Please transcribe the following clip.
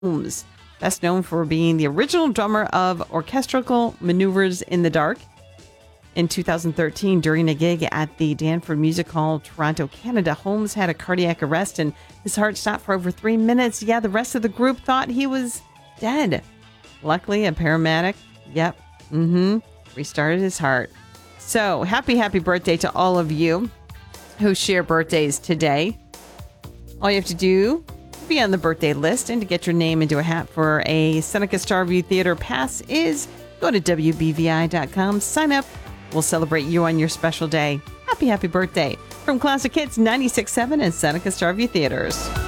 Holmes, best known for being the original drummer of Orchestral Maneuvers in the Dark. In 2013, during a gig at the Danford Music Hall, Toronto, Canada, Holmes had a cardiac arrest and his heart stopped for over 3 minutes. Yeah, the rest of the group thought he was dead. Luckily, a paramedic, restarted his heart. So, happy birthday to all of you who share birthdays today. All you have to do to be on the birthday list and to get your name into a hat for a Seneca Starview Theater pass is go to WBVI.com, sign up. We'll celebrate you on your special day. Happy birthday from Classic Hits 96.7 and Seneca Starview Theaters.